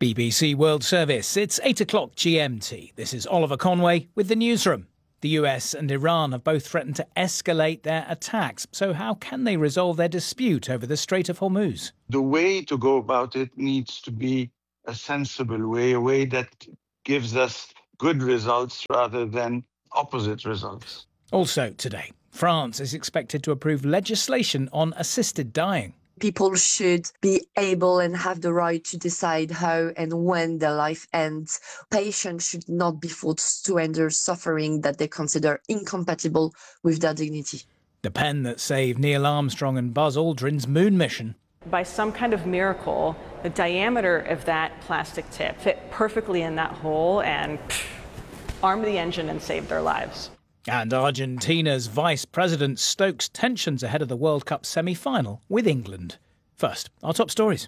BBC World Service. It's 8 o'clock GMT. This is Oliver Conway with the newsroom. The US and Iran have both threatened to escalate their attacks. So how can they resolve their dispute over the Strait of Hormuz? The way to go about it needs to be a sensible way, a way that gives us good results rather than opposite results. Also today, France is expected to approve legislation on assisted dying. People should be able and have the right to decide how and when their life ends. Patients should not be forced to endure suffering that they consider incompatible with their dignity. The pen that saved Neil Armstrong and Buzz Aldrin's moon mission. By some kind of miracle, the diameter of that plastic tip fit perfectly in that hole and armed the engine and saved their lives. And Argentina's vice president stokes tensions ahead of the World Cup semi-final with England. First, our top stories.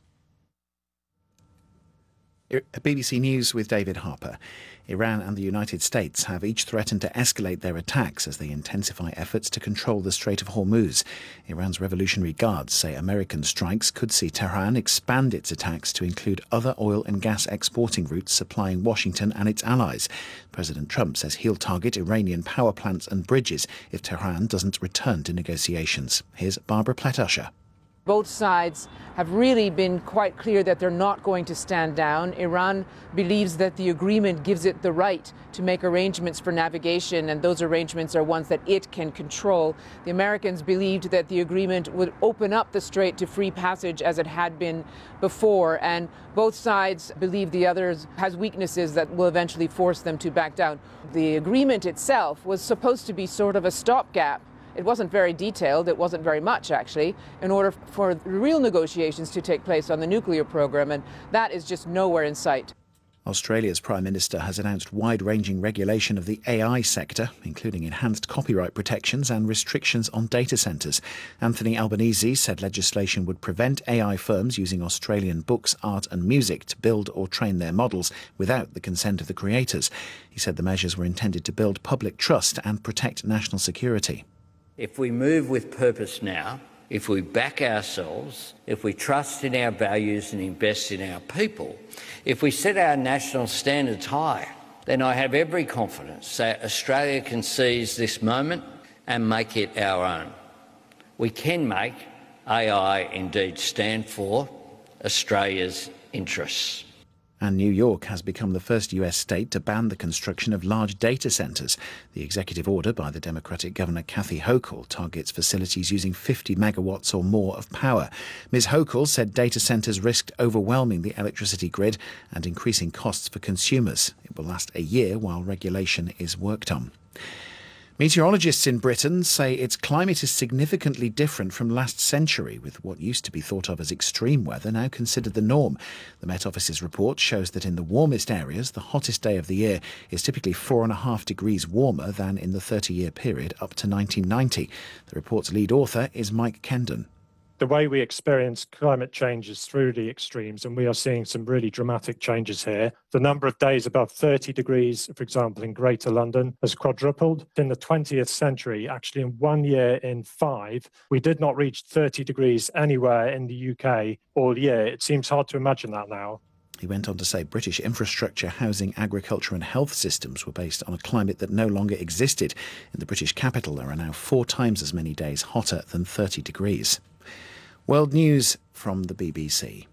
BBC News with David Harper. Iran and the United States have each threatened to escalate their attacks as they intensify efforts to control the Strait of Hormuz. Iran's Revolutionary Guards say American strikes could see Tehran expand its attacks to include other oil and gas exporting routes supplying Washington and its allies. President Trump says he'll target Iranian power plants and bridges if Tehran doesn't return to negotiations. Here's Barbara Platt-Usher. Both sides have really been quite clear that they're not going to stand down. Iran believes that the agreement gives it the right to make arrangements for navigation, and those arrangements are ones that it can control. The Americans believed that the agreement would open up the strait to free passage as it had been before, and both sides believe the other has weaknesses that will eventually force them to back down. The agreement itself was supposed to be sort of a stopgap. It wasn't very detailed, it wasn't very much actually, in order for real negotiations to take place on the nuclear program, and that is just nowhere in sight. Australia's Prime Minister has announced wide-ranging regulation of the AI sector, including enhanced copyright protections and restrictions on data centres. Anthony Albanese said legislation would prevent AI firms using Australian books, art and music to build or train their models without the consent of the creators. He said the measures were intended to build public trust and protect national security. If we move with purpose now, if we back ourselves, if we trust in our values and invest in our people, if we set our national standards high, then I have every confidence that Australia can seize this moment and make it our own. We can make AI indeed stand for Australia's interests. And New York has become the first US state to ban the construction of large data centres. The executive order by the Democratic Governor Kathy Hochul targets facilities using 50 megawatts or more of power. Ms. Hochul said data centres risked overwhelming the electricity grid and increasing costs for consumers. It will last a year while regulation is worked on. Meteorologists in Britain say its climate is significantly different from last century, with what used to be thought of as extreme weather now considered the norm. The Met Office's report shows that in the warmest areas, the hottest day of the year is typically 4.5 degrees warmer than in the 30-year period up to 1990. The report's lead author is Mike Kendon. The way we experience climate change is through the extremes, and we are seeing some really dramatic changes here. The number of days above 30 degrees, for example, in Greater London, has quadrupled. In the 20th century, actually in 1 year in 5, we did not reach 30 degrees anywhere in the UK all year. It seems hard to imagine that now. He went on to say British infrastructure, housing, agriculture and health systems were based on a climate that no longer existed. In the British capital, there are now 4 times as many days hotter than 30 degrees. World News from the BBC.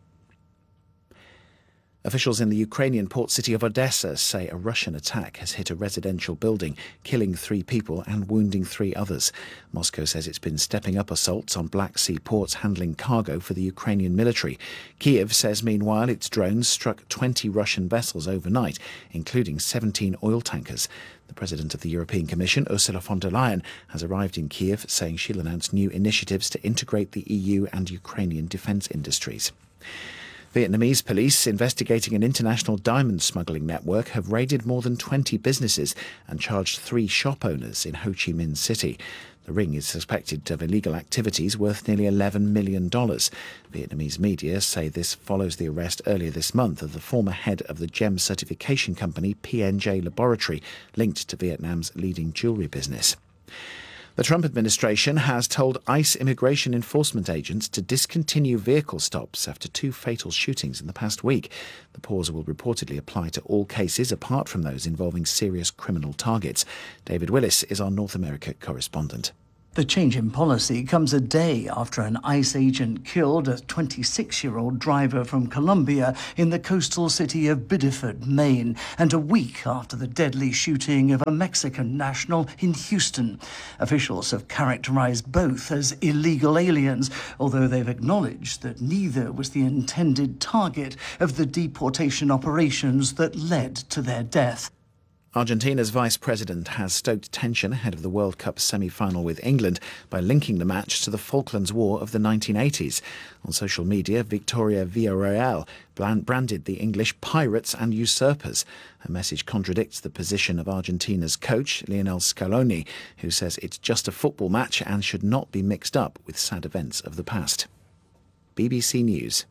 Officials in the Ukrainian port city of Odessa say a Russian attack has hit a residential building, killing 3 people and wounding 3 others. Moscow says it's been stepping up assaults on Black Sea ports handling cargo for the Ukrainian military. Kyiv says, meanwhile, its drones struck 20 Russian vessels overnight, including 17 oil tankers. The President of the European Commission, Ursula von der Leyen, has arrived in Kyiv, saying she'll announce new initiatives to integrate the EU and Ukrainian defence industries. Vietnamese police investigating an international diamond smuggling network have raided more than 20 businesses and charged 3 shop owners in Ho Chi Minh City. The ring is suspected of illegal activities worth nearly $11 million. Vietnamese media say this follows the arrest earlier this month of the former head of the gem certification company PNJ Laboratory, linked to Vietnam's leading jewellery business. The Trump administration has told ICE immigration enforcement agents to discontinue vehicle stops after 2 fatal shootings in the past week. The pause will reportedly apply to all cases apart from those involving serious criminal targets. David Willis is our North America correspondent. The change in policy comes a day after an ICE agent killed a 26-year-old driver from Colombia in the coastal city of Biddeford, Maine, and a week after the deadly shooting of a Mexican national in Houston. Officials have characterized both as illegal aliens, although they've acknowledged that neither was the intended target of the deportation operations that led to their death. Argentina's vice president has stoked tension ahead of the World Cup semi-final with England by linking the match to the Falklands War of the 1980s. On social media, Victoria Villarreal branded the English pirates and usurpers. Her message contradicts the position of Argentina's coach, Lionel Scaloni, who says it's just a football match and should not be mixed up with sad events of the past. BBC News.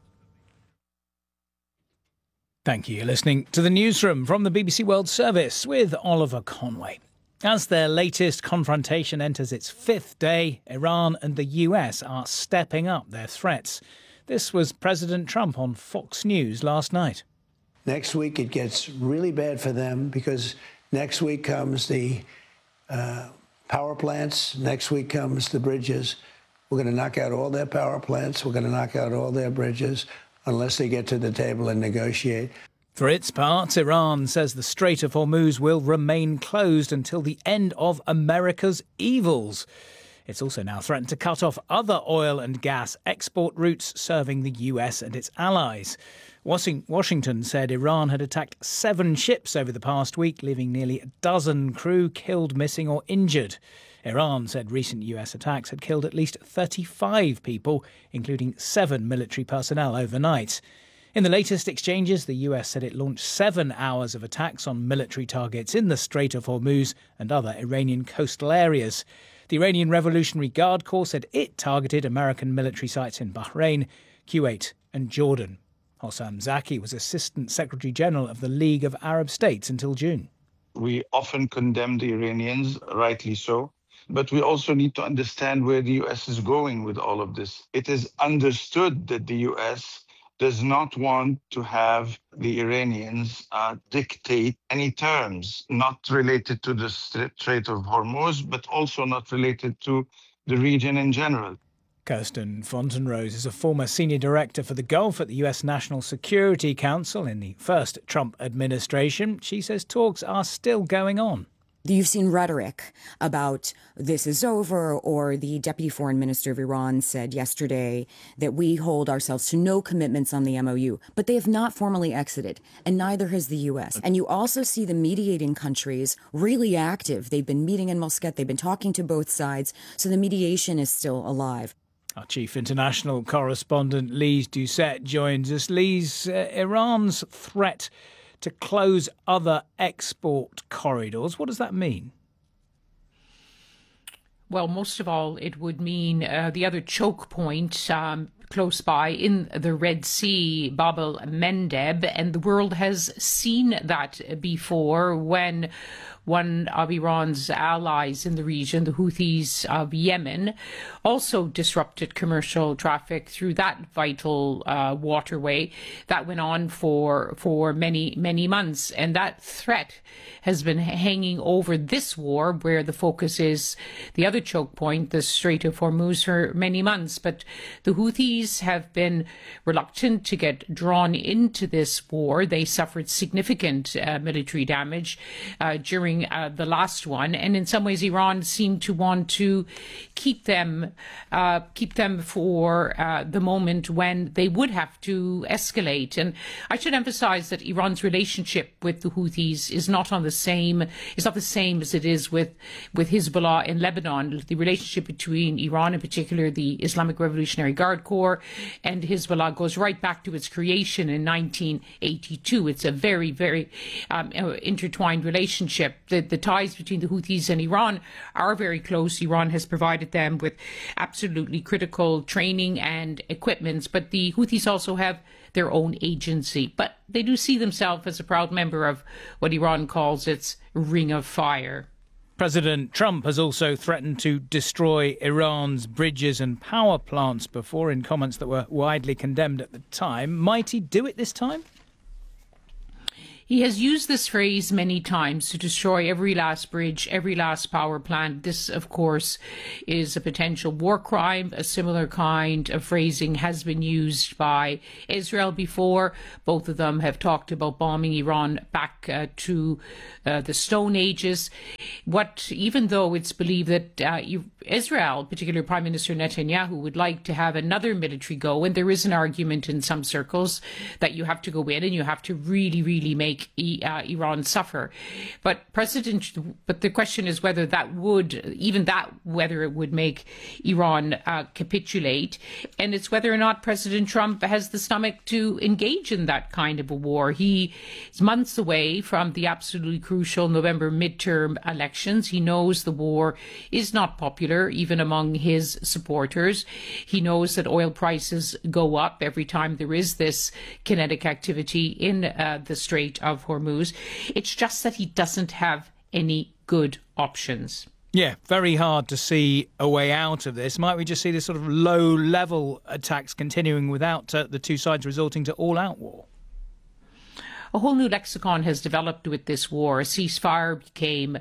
Thank you. You're listening to the Newsroom from the BBC World Service with Oliver Conway. As their latest confrontation enters its 5th day, Iran and the US are stepping up their threats. This was President Trump on Fox News last night. Next week it gets really bad for them because next week comes the power plants. Next week comes the bridges. We're going to knock out all their power plants. We're going to knock out all their bridges, unless they get to the table and negotiate. For its part, Iran says the Strait of Hormuz will remain closed until the end of America's evils. It's also now threatened to cut off other oil and gas export routes serving the US and its allies. Washington said Iran had attacked 7 ships over the past week, leaving nearly a dozen crew killed, missing or injured. Iran said recent US attacks had killed at least 35 people, including 7 military personnel overnight. In the latest exchanges, the US said it launched 7 hours of attacks on military targets in the Strait of Hormuz and other Iranian coastal areas. The Iranian Revolutionary Guard Corps said it targeted American military sites in Bahrain, Kuwait and Jordan. Hossam Zaki was Assistant Secretary General of the League of Arab States until June. We often condemn the Iranians, rightly so. But we also need to understand where the US is going with all of this. It is understood that the US does not want to have the Iranians dictate any terms not related to the Strait of Hormuz, but also not related to the region in general. Kirsten Fontenrose is a former senior director for the Gulf at the US National Security Council in the first Trump administration. She says talks are still going on. You've seen rhetoric about this is over, or the deputy foreign minister of Iran said yesterday that we hold ourselves to no commitments on the MOU, but they have not formally exited, and neither has the U.S. And you also see the mediating countries really active. They've been meeting in Muscat. They've been talking to both sides. So the mediation is still alive. Our chief international correspondent, Lise Doucette, joins us. Lise, Iran's threat to close other export corridors. What does that mean? Well, most of all, it would mean the other choke point close by in the Red Sea, Bab el-Mandeb, and the world has seen that before when one of Iran's allies in the region, the Houthis of Yemen, also disrupted commercial traffic through that vital waterway. That went on for many, many months. And that threat has been hanging over this war, where the focus is the other choke point, the Strait of Hormuz, for many months. But the Houthis have been reluctant to get drawn into this war. They suffered significant military damage during the last one, and in some ways Iran seemed to want to keep them for the moment when they would have to escalate. And I should emphasize that Iran's relationship with the Houthis is not the same as it is with Hezbollah in Lebanon. The relationship between Iran, in particular the Islamic Revolutionary Guard Corps, and Hezbollah goes right back to its creation in 1982. It's a very, very intertwined relationship. The ties between the Houthis and Iran are very close. Iran has provided them with absolutely critical training and equipment, but the Houthis also have their own agency. But they do see themselves as a proud member of what Iran calls its Ring of Fire. President Trump has also threatened to destroy Iran's bridges and power plants before, in comments that were widely condemned at the time. Might he do it this time? He has used this phrase many times, to destroy every last bridge, every last power plant. This, of course, is a potential war crime. A similar kind of phrasing has been used by Israel before. Both of them have talked about bombing Iran back to the Stone Ages. Even though it's believed that Israel, particularly Prime Minister Netanyahu, would like to have another military go, and there is an argument in some circles that you have to go in and you have to really, really make Iran suffer. But the question is whether whether it would make Iran capitulate, and it's whether or not President Trump has the stomach to engage in that kind of a war. He is months away from the absolutely crucial November midterm elections. He knows the war is not popular, even among his supporters. He knows that oil prices go up every time there is this kinetic activity in the Strait of Hormuz. It's just that he doesn't have any good options. Yeah, very hard to see a way out of this. Might we just see this sort of low-level attacks continuing without the two sides resorting to all-out war? A whole new lexicon has developed with this war. A ceasefire became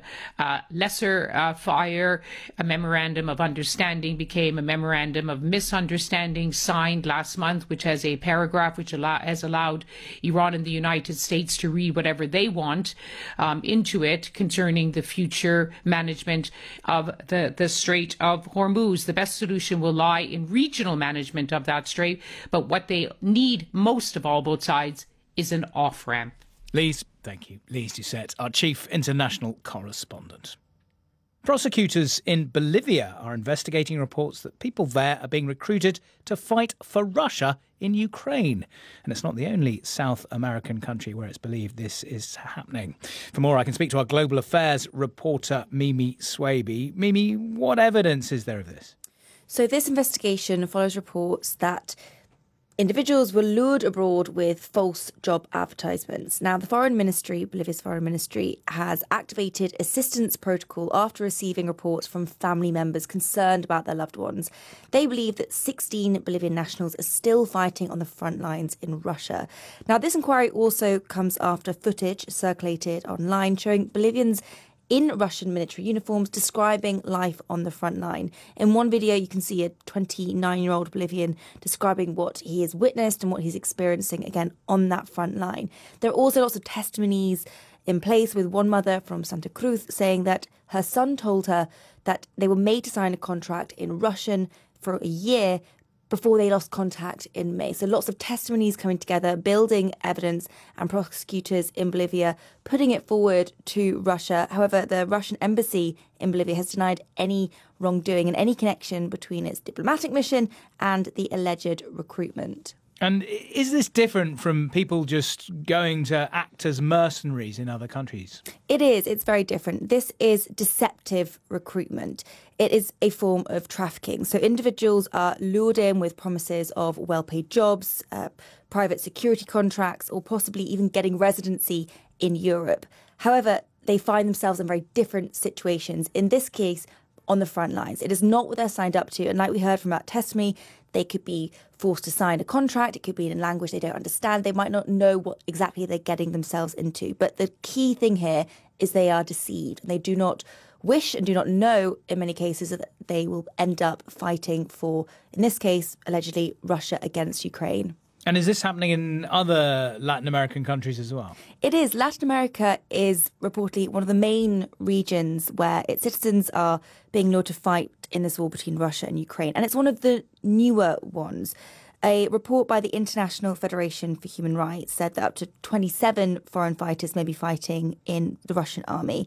lesser fire. A memorandum of understanding became a memorandum of misunderstanding signed last month, which has a paragraph which has allowed Iran and the United States to read whatever they want into it concerning the future management of the Strait of Hormuz. The best solution will lie in regional management of that strait, but what they need most of all, both sides, is an off-ramp. Thank you. Lise Doucette, our chief international correspondent. Prosecutors in Bolivia are investigating reports that people there are being recruited to fight for Russia in Ukraine. And it's not the only South American country where it's believed this is happening. For more, I can speak to our global affairs reporter, Mimi Swaby. Mimi, what evidence is there of this? So this investigation follows reports that individuals were lured abroad with false job advertisements. Now, the Bolivia's foreign ministry, has activated assistance protocol after receiving reports from family members concerned about their loved ones. They believe that 16 Bolivian nationals are still fighting on the front lines in Russia. Now, this inquiry also comes after footage circulated online showing Bolivians in Russian military uniforms describing life on the front line. In one video, you can see a 29-year-old Bolivian describing what he has witnessed and what he's experiencing, again, on that front line. There are also lots of testimonies in place, with one mother from Santa Cruz saying that her son told her that they were made to sign a contract in Russian for a year before they lost contact in May. So lots of testimonies coming together, building evidence, and prosecutors in Bolivia putting it forward to Russia. However, the Russian embassy in Bolivia has denied any wrongdoing and any connection between its diplomatic mission and the alleged recruitment. And is this different from people just going to act as mercenaries in other countries? It is. It's very different. This is deceptive recruitment. It is a form of trafficking. So individuals are lured in with promises of well-paid jobs, private security contracts, or possibly even getting residency in Europe. However, they find themselves in very different situations. In this case, on the front lines. It is not what they're signed up to. And like we heard from that testimony, they could be forced to sign a contract. It could be in a language they don't understand. They might not know what exactly they're getting themselves into. But the key thing here is they are deceived. They do not wish and do not know, in many cases, that they will end up fighting for, in this case, allegedly, Russia against Ukraine. And is this happening in other Latin American countries as well? It is. Latin America is reportedly one of the main regions where its citizens are being lured to fight in this war between Russia and Ukraine. And it's one of the newer ones. A report by the International Federation for Human Rights said that up to 27 foreign fighters may be fighting in the Russian army.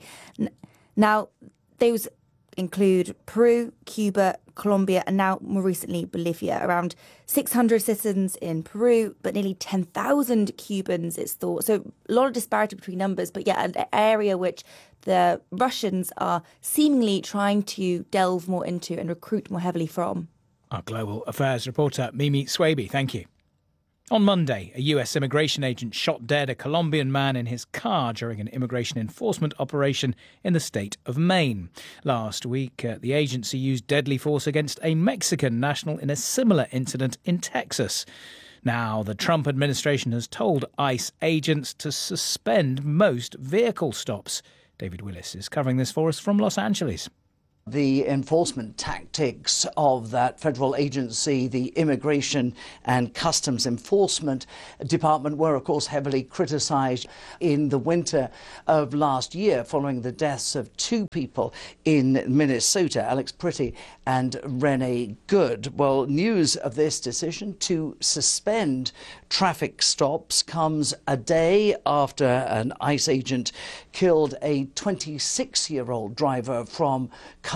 Now, those include Peru, Cuba, Colombia, and now more recently Bolivia. Around 600 citizens in Peru, but nearly 10,000 Cubans, it's thought. So a lot of disparity between numbers, but yeah, an area which the Russians are seemingly trying to delve more into and recruit more heavily from. Our global affairs reporter, Mimi Swaby, thank you. On Monday, a US immigration agent shot dead a Colombian man in his car during an immigration enforcement operation in the state of Maine. Last week, the agency used deadly force against a Mexican national in a similar incident in Texas. Now, the Trump administration has told ICE agents to suspend most vehicle stops. David Willis is covering this for us from Los Angeles. The enforcement tactics of that federal agency, the Immigration and Customs Enforcement Department, were, of course, heavily criticised in the winter of last year following the deaths of two people in Minnesota, Alex Pritty and Renee Good. Well, news of this decision to suspend traffic stops comes a day after an ICE agent killed a 26-year-old driver from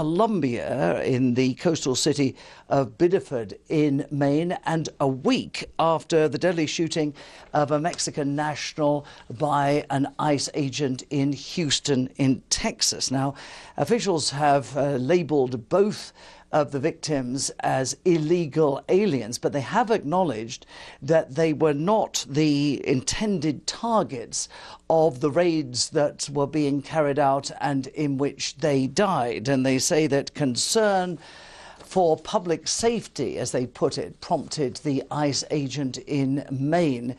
Columbia in the coastal city of Biddeford in Maine, and a week after the deadly shooting of a Mexican national by an ICE agent in Houston in Texas. Now, officials have labelled both of the victims as illegal aliens, but they have acknowledged that they were not the intended targets of the raids that were being carried out and in which they died. And they say that concern for public safety, as they put it, prompted the ICE agent in Maine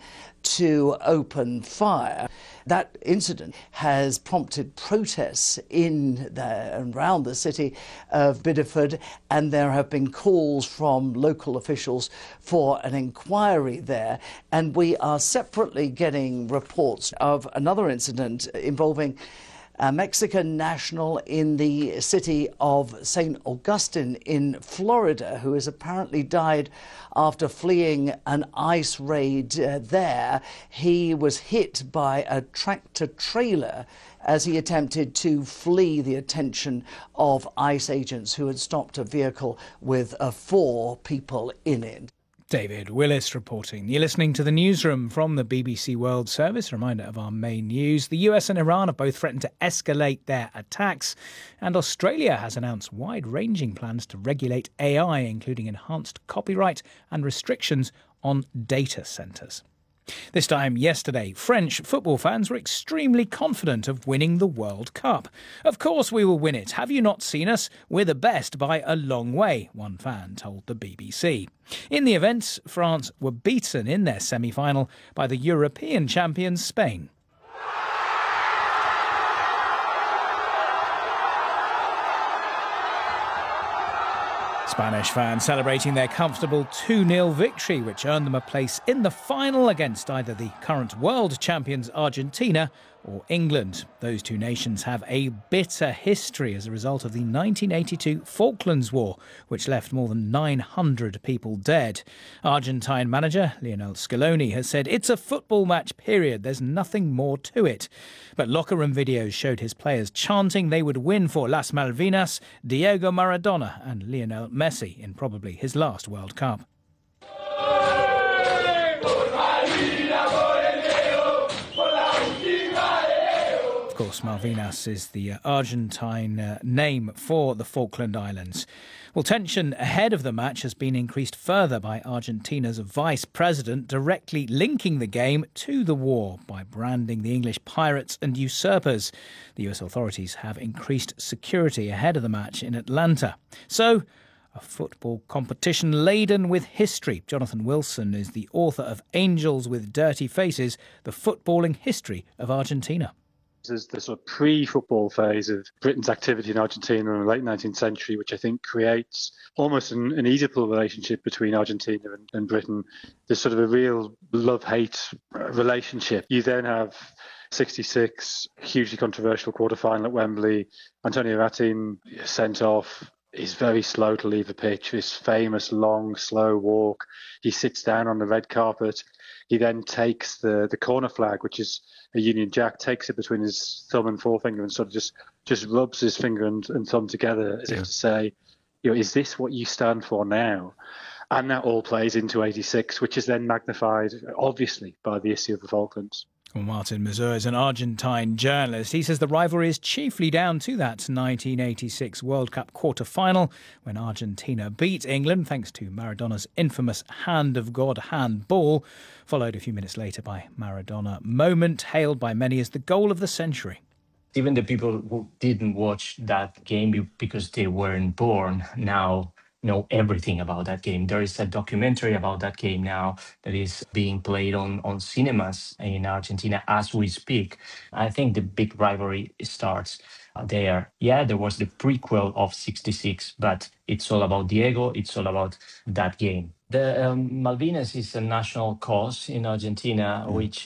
to open fire. That incident has prompted protests in and around the city of Biddeford, and there have been calls from local officials for an inquiry there. And we are separately getting reports of another incident involving a Mexican national in the city of St. Augustine in Florida, who has apparently died after fleeing an ICE raid there. He was hit by a tractor trailer as he attempted to flee the attention of ICE agents who had stopped a vehicle with 4 people in it. David Willis reporting. You're listening to the newsroom from the BBC World Service. A reminder of our main news. The US and Iran have both threatened to escalate their attacks, and Australia has announced wide-ranging plans to regulate AI, including enhanced copyright and restrictions on data centres. This time yesterday, French football fans were extremely confident of winning the World Cup. Of course we will win it. Have you not seen us? We're the best by a long way, one fan told the BBC. In the event, France were beaten in their semi-final by the European champions Spain. Spanish fans celebrating their comfortable 2-0 victory, which earned them a place in the final against either the current world champions Argentina or England. Those two nations have a bitter history as a result of the 1982 Falklands War, which left more than 900 people dead. Argentine manager Lionel Scaloni has said it's a football match, period. There's nothing more to it. But locker room videos showed his players chanting they would win for Las Malvinas, Diego Maradona and Lionel Messi in probably his last World Cup. Of course, Malvinas is the Argentine name for the Falkland Islands. Well, tension ahead of the match has been increased further by Argentina's vice president directly linking the game to the war by branding the English pirates and usurpers. The US authorities have increased security ahead of the match in Atlanta. So, a football competition laden with history. Jonathan Wilson is the author of Angels with Dirty Faces, the footballing history of Argentina. There's the sort of pre-football phase of Britain's activity in Argentina in the late 19th century, which I think creates almost an Oedipal relationship between Argentina and Britain. There's sort of a real love-hate relationship. You then have 66, hugely controversial quarter-final at Wembley. Antonio Ratin sent off. He's very slow to leave the pitch, this famous long, slow walk. He sits down on the red carpet. He then takes the corner flag, which is a Union Jack, takes it between his thumb and forefinger and sort of just rubs his finger and thumb together as if to say, is this what you stand for now? And that all plays into 86, which is then magnified, obviously, by the issue of the Falklands. Well, Martin Mazur is an Argentine journalist. He says the rivalry is chiefly down to that 1986 World Cup quarter-final when Argentina beat England thanks to Maradona's infamous hand of God handball, followed a few minutes later by Maradona moment, hailed by many as the goal of the century. Even the people who didn't watch that game because they weren't born now know everything about that game. There is a documentary about that game now that is being played on cinemas in Argentina as we speak. I think the big rivalry starts there. Yeah, there was the prequel of 66, but it's all about Diego. It's all about that game. The Malvinas is a national cause in Argentina, which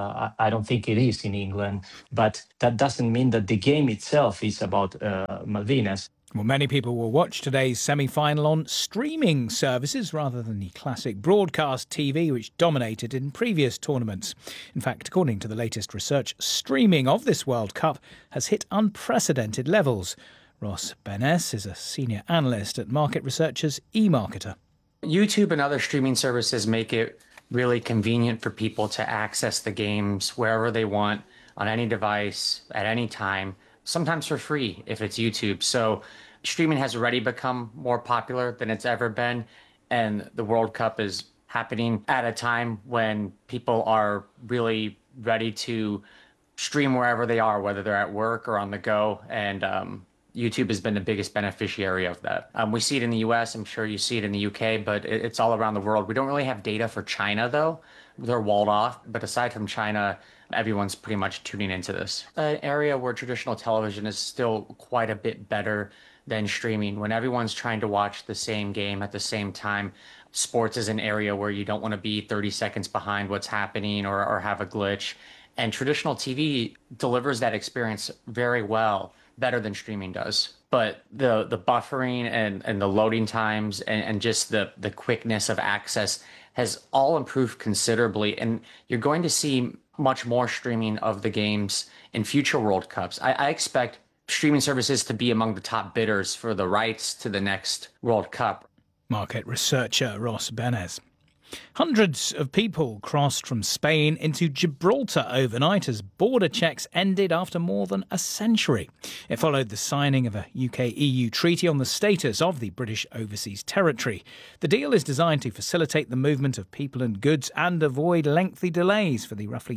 I don't think it is in England. But that doesn't mean that the game itself is about Malvinas. Well, many people will watch today's semi-final on streaming services rather than the classic broadcast TV which dominated in previous tournaments. In fact, according to the latest research, streaming of this World Cup has hit unprecedented levels. Ross Benes is a senior analyst at market researchers eMarketer. YouTube and other streaming services make it really convenient for people to access the games wherever they want, on any device, at any time, sometimes for free if it's YouTube. So streaming has already become more popular than it's ever been, and the World Cup is happening at a time when people are really ready to stream wherever they are, whether they're at work or on the go, and YouTube has been the biggest beneficiary of that. We see it in the US, I'm sure you see it in the UK, but it's all around the world. We don't really have data for China, though. They're walled off, but aside from China, everyone's pretty much tuning into this. An area where traditional television is still quite a bit better than streaming. When everyone's trying to watch the same game at the same time, sports is an area where you don't want to be 30 seconds behind what's happening or have a glitch. And traditional TV delivers that experience very well, better than streaming does. But the buffering and the loading times and just the quickness of access has all improved considerably. And you're going to see much more streaming of the games in future World Cups. I expect streaming services to be among the top bidders for the rights to the next World Cup. Market researcher Ross Benes. Hundreds of people crossed from Spain into Gibraltar overnight as border checks ended after more than a century. It followed the signing of a UK-EU treaty on the status of the British Overseas Territory. The deal is designed to facilitate the movement of people and goods and avoid lengthy delays for the roughly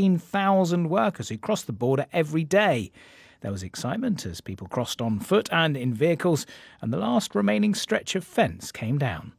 15,000 workers who cross the border every day. There was excitement as people crossed on foot and in vehicles, and the last remaining stretch of fence came down.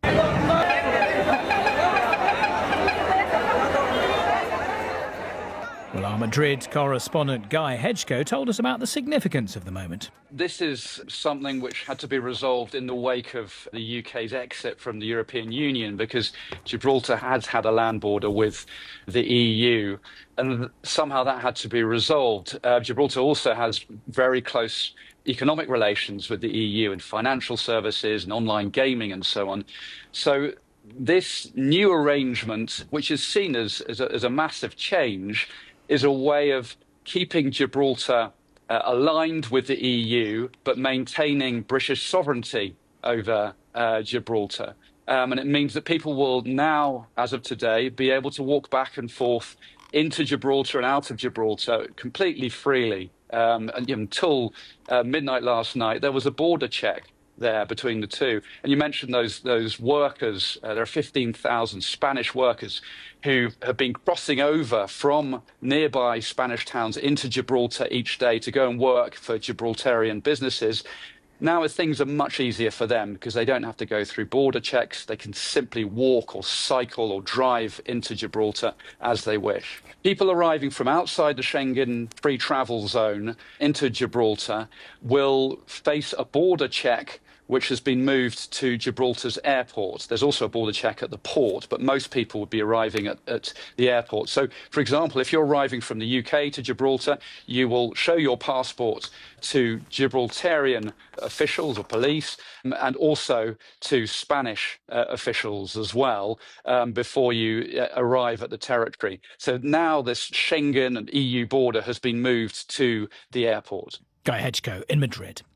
Well, our Madrid correspondent Guy Hedgecoe told us about the significance of the moment. This is something which had to be resolved in the wake of the UK's exit from the European Union, because Gibraltar has had a land border with the EU, and somehow that had to be resolved. Gibraltar also has very close economic relations with the EU in financial services and online gaming and so on. So this new arrangement, which is seen as a massive change, is a way of keeping Gibraltar aligned with the EU, but maintaining British sovereignty over Gibraltar. And it means that people will now, as of today, be able to walk back and forth into Gibraltar and out of Gibraltar completely freely. And until midnight last night, there was a border check there between the two. And you mentioned those workers. There are 15,000 Spanish workers who have been crossing over from nearby Spanish towns into Gibraltar each day to go and work for Gibraltarian businesses. Now things are much easier for them because they don't have to go through border checks. They can simply walk or cycle or drive into Gibraltar as they wish. People arriving from outside the Schengen free travel zone into Gibraltar will face a border check which has been moved to Gibraltar's airport. There's also a border check at the port, but most people would be arriving at the airport. So, for example, if you're arriving from the UK to Gibraltar, you will show your passport to Gibraltarian officials or police, and also to Spanish officials as well, before you arrive at the territory. So now this Schengen and EU border has been moved to the airport. Guy Hedgecoe in Madrid.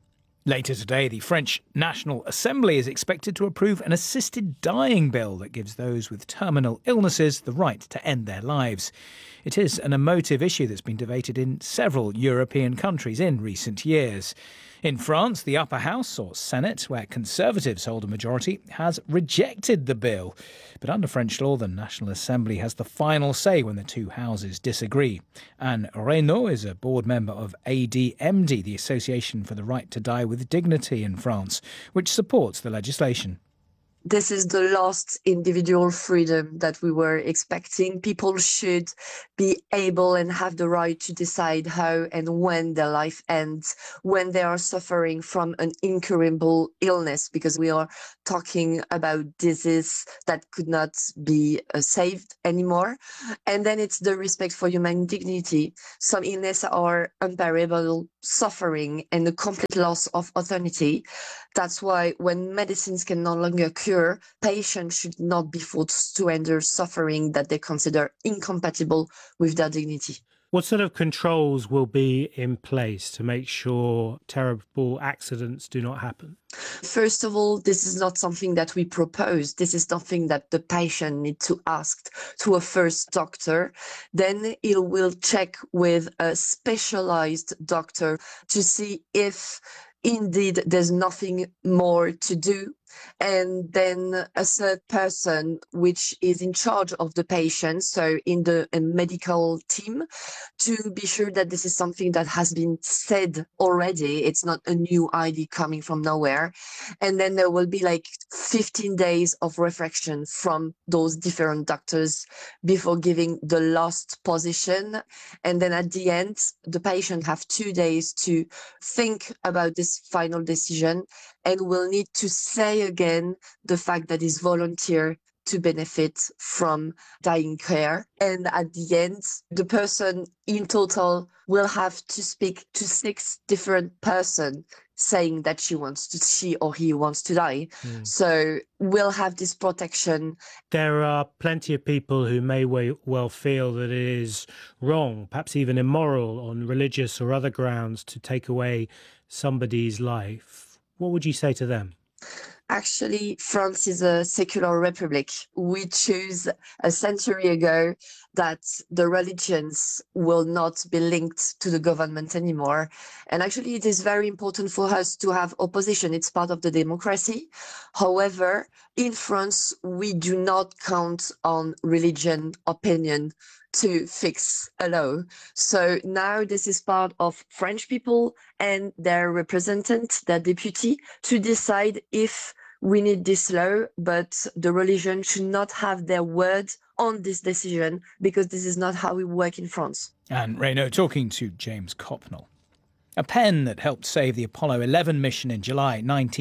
Later today, the French National Assembly is expected to approve an assisted dying bill that gives those with terminal illnesses the right to end their lives. It is an emotive issue that's been debated in several European countries in recent years. In France, the upper house, or Senate, where Conservatives hold a majority, has rejected the bill. But under French law, the National Assembly has the final say when the two houses disagree. Anne Reynaud is a board member of ADMD, the Association for the Right to Die with Dignity in France, which supports the legislation. This is the last individual freedom that we were expecting. People should be able and have the right to decide how and when their life ends, when they are suffering from an incurable illness, because we are talking about disease that could not be saved anymore. And then it's the respect for human dignity. Some illnesses are unbearable suffering and the complete loss of autonomy. That's why when medicines can no longer cure, patients should not be forced to endure suffering that they consider incompatible with their dignity. What sort of controls will be in place to make sure terrible accidents do not happen? First of all, this is not something that we propose. This is something that the patient needs to ask to a first doctor. Then he will check with a specialized doctor to see if indeed there's nothing more to do. And then a third person, which is in charge of the patient, so in the medical team, to be sure that this is something that has been said already. It's not a new idea coming from nowhere. And then there will be like 15 days of reflection from those different doctors before giving the last position. And then at the end, the patient have 2 days to think about this final decision and will need to say again the fact that is volunteer to benefit from dying care. And at the end, the person in total will have to speak to 6 different persons saying that she or he wants to die. So we'll have this protection. There are plenty of people who may well feel that it is wrong, perhaps even immoral on religious or other grounds to take away somebody's life. What would you say to them? Actually, France is a secular republic. We chose a century ago that the religions will not be linked to the government anymore. And actually, it is very important for us to have opposition. It's part of the democracy. However, in France, we do not count on religion opinion to fix a law. So now this is part of French people and their representatives, their deputy, to decide if we need this law, but the religion should not have their word on this decision because this is not how we work in France. And Reynaud talking to James Copnell. A pen that helped save the Apollo 11 mission in July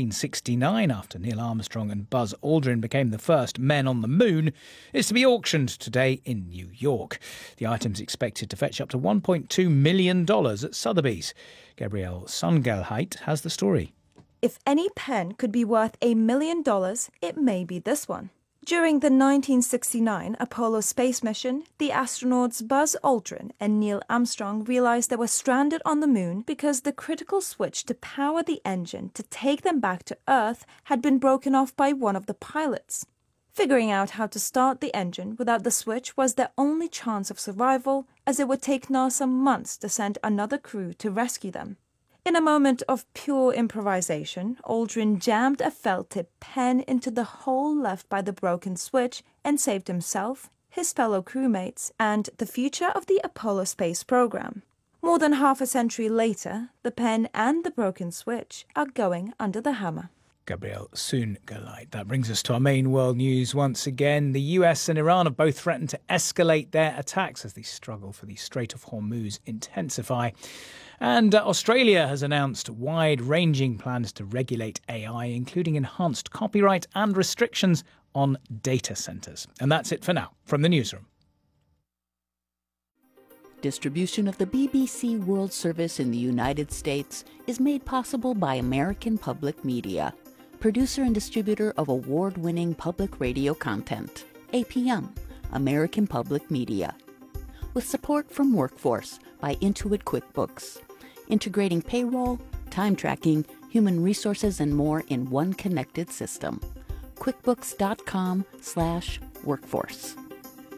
1969 after Neil Armstrong and Buzz Aldrin became the first men on the moon is to be auctioned today in New York. The item's expected to fetch up to $1.2 million at Sotheby's. Gabrielle Sungelheit has the story. If any pen could be worth $1 million, it may be this one. During the 1969 Apollo space mission, the astronauts Buzz Aldrin and Neil Armstrong realized they were stranded on the moon because the critical switch to power the engine to take them back to Earth had been broken off by one of the pilots. Figuring out how to start the engine without the switch was their only chance of survival, as it would take NASA months to send another crew to rescue them. In a moment of pure improvisation, Aldrin jammed a felt-tip pen into the hole left by the broken switch and saved himself, his fellow crewmates, and the future of the Apollo space program. More than half a century later, the pen and the broken switch are going under the hammer. Gabrielle Sungelheit. That brings us to our main world news once again. The US and Iran have both threatened to escalate their attacks as the struggle for the Strait of Hormuz intensify. And Australia has announced wide-ranging plans to regulate AI, including enhanced copyright and restrictions on data centres. And that's it for now from the newsroom. Distribution of the BBC World Service in the United States is made possible by American Public Media, producer and distributor of award-winning public radio content, APM, American Public Media. With support from Workforce by Intuit QuickBooks, integrating payroll, time tracking, human resources, and more in one connected system. QuickBooks.com/workforce.